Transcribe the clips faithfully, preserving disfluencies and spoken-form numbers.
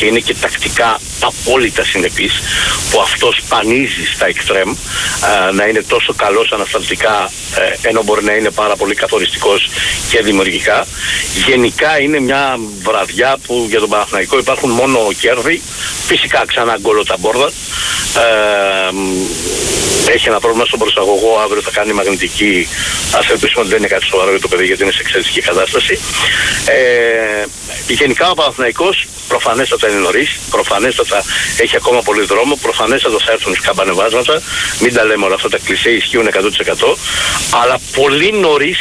και είναι και τακτικά απόλυτα συνεπής, που αυτό σπανίζει στα εξτρέμ να είναι τόσο καλός ανασταλτικά, ε, ενώ μπορεί να είναι πάρα πολύ καθοριστικός και δημιουργικά. Γενικά είναι μια βραδιά που για τον Παναθηναϊκό υπάρχουν μόνο κέρδη. Φυσικά ξανά γκολ τα μπόρδα. Ε, έχει ένα πρόβλημα στον προσαγωγό, αύριο θα κάνει μαγνητική. Ας ελπίσουμε ότι δεν είναι κάτι σοβαρό για το παιδί, γιατί είναι σε εξαιρετική κατάσταση. Ε, γενικά ο Παναθηναϊκός προφανέστατα είναι νωρίς, προφανέστατα έχει ακόμα πολύ δρόμο, προφανέστατα θα έρθουν σκαμπανεβάσματα, μην τα λέμε όλα αυτά, τα κλισέ ισχύουν εκατό τοις εκατό, αλλά πολύ νωρίς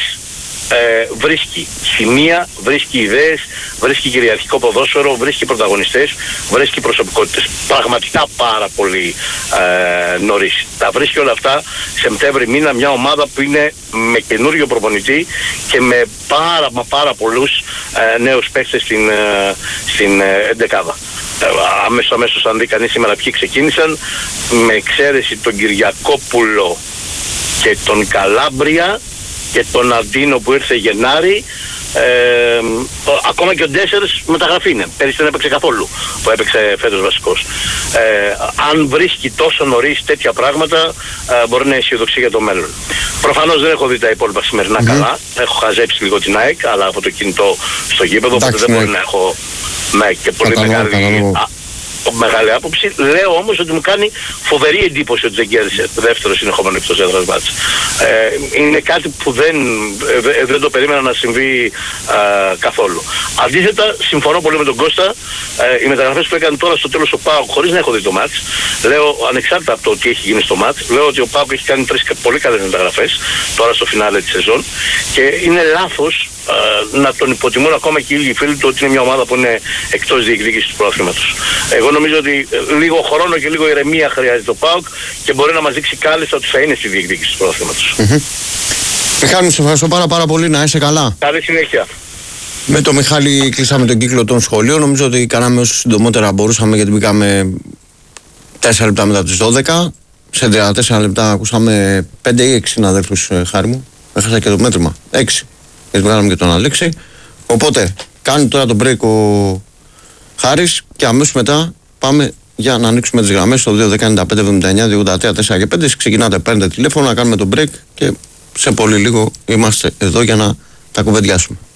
ε, βρίσκει σημεία, βρίσκει ιδέες, βρίσκει κυριαρχικό ποδόσφαιρο, βρίσκει πρωταγωνιστές, βρίσκει προσωπικότητες. Πραγματικά πάρα πολύ ε, νωρίς. Τα βρίσκει όλα αυτά Σεπτέμβρη μήνα, μια ομάδα που είναι με καινούριο προπονητή και με πάρα μα πάρα πολλούς ε, νέους παίκτες στην, ε, στην ε, εντεκάδα. Αμέσως αμέσως αν δει κανείς σήμερα ποιοι ξεκίνησαν, με εξαίρεση τον Κυριακόπουλο και τον Καλάμπρια και τον Αντίνο που ήρθε Γενάρη, ε, ακόμα και ο Ντέσσερς μεταγραφή είναι. Πέρυσι δεν έπαιξε καθόλου, που έπαιξε φέτος βασικός. Ε, αν βρίσκει τόσο νωρίς τέτοια πράγματα, ε, μπορεί να αισιοδοξεί για το μέλλον. Προφανώς δεν έχω δει τα υπόλοιπα σημερινά mm-hmm. καλά. Έχω χαζέψει λίγο την ΑΕΚ, αλλά από το κινητό στο γήπεδο, οπότε δεν μπορεί να έχω ναι, και πολύ Καταλώ, μεγάλη... μεγάλη άποψη. Λέω όμως ότι μου κάνει φοβερή εντύπωση ότι δεν κέρδισε δεύτερο συνεχόμενο εκτός έδρας μάτς. Ε, είναι κάτι που δεν, ε, δεν το περίμενα να συμβεί ε, καθόλου. Αντίθετα, συμφωνώ πολύ με τον Κώστα. Ε, οι μεταγραφές που έκανε τώρα στο τέλος ο ΠΑΟΚ, χωρίς να έχω δει το μάτς, λέω ανεξάρτητα από το τι έχει γίνει στο μάτς, λέω ότι ο ΠΑΟΚ έχει κάνει τρεις πολύ καλές μεταγραφές τώρα στο φινάλε της σεζόν και είναι λάθος ε, να τον υποτιμούν ακόμα και οι ίδιοι φίλοι του ότι είναι μια ομάδα που είναι εκτός διεκδίκησης του πρωταθλήματος. Εγώ νομίζω ότι λίγο χρόνο και λίγο ηρεμία χρειάζεται το ΠΑΟΚ και μπορεί να μας δείξει κάλλιστα ότι θα είναι στη διεκδίκηση του πρωταθλήματος. Mm-hmm. Μιχάλη, μου σε ευχαριστώ πάρα, πάρα πολύ, να είσαι καλά. Καλή συνέχεια. Με το Μιχάλη κλείσαμε τον κύκλο των σχολείων. Νομίζω ότι κάναμε όσο συντομότερα μπορούσαμε, γιατί μπήκαμε τέσσερα λεπτά μετά τις δώδεκα. Σε τριάντα τέσσερα λεπτά ακούσαμε πέντε ή έξι συναδέλφους, χάρη μου. Έχασα και το μέτρημα. έξι. Γιατί βγάλαμε και τον Αλέξη. Οπότε κάνει τώρα τον break ο Χάρης και αμέσως μετά πάμε για να ανοίξουμε τις γραμμές στο δύο ένα πέντε πέντε εβδομήντα εννιά δύο ογδόντα τρία τέσσερα και πέντε. Ξεκινάτε, παίρνετε τηλέφωνο, να κάνουμε τον break και σε πολύ λίγο είμαστε εδώ για να τα κουβεντιάσουμε.